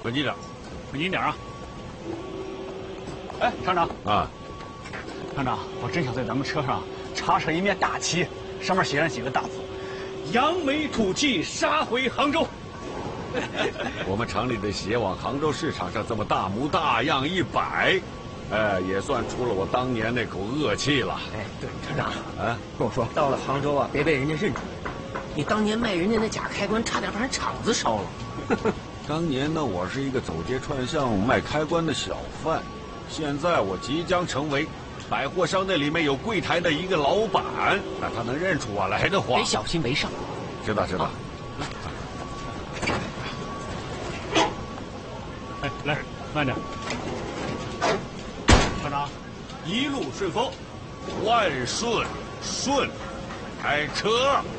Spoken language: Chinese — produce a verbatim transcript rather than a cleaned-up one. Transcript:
快近点， 快近点啊！哎，厂长啊， 厂长，我真想在咱们车上插上一面大旗，上面写上几个大字：“扬眉吐气，杀回杭州。” 我们厂里的鞋往杭州市场上这么大模大样一摆，哎，也算出了我当年那口恶气了。 哎，对，厂长， 啊， 跟我说，到了杭州啊，别被人家认出来。你当年卖人家那假开关，差点把人厂子烧了。 当年呢，我是一个走街串巷卖开关的小贩，现在我即将成为百货商店里面有柜台的一个老板。那他能认出我来的话， 得小心为上。 知道知道。 哎，来，慢点。厂长，一路顺风， 万顺顺，开车。